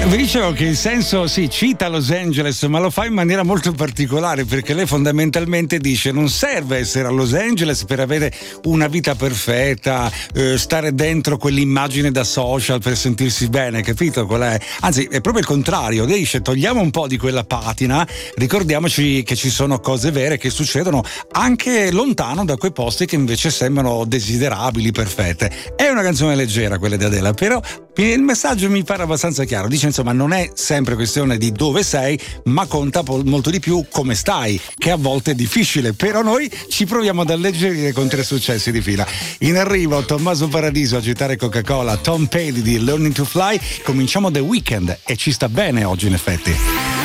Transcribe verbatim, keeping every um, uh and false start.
Vi dicevo che il senso si cita Los Angeles, ma lo fa in maniera molto particolare, perché lei fondamentalmente dice: non serve essere a Los Angeles per avere una vita perfetta, eh, stare dentro quell'immagine da social per sentirsi bene, capito qual è? Anzi, è proprio il contrario. Lei dice: togliamo un po' di quella patina, ricordiamoci che ci sono cose vere che succedono anche lontano da quei posti che invece sembrano desiderabili, perfette. È una canzone leggera quella di Adele, però il messaggio mi pare abbastanza chiaro. Dice insomma: non è sempre questione di dove sei, ma conta molto di più come stai, che a volte è difficile, però noi ci proviamo ad alleggerire con tre successi di fila. In arrivo Tommaso Paradiso, Agitare Coca-Cola, Tom Petty di Learning to Fly. Cominciamo The Weeknd e ci sta bene oggi in effetti.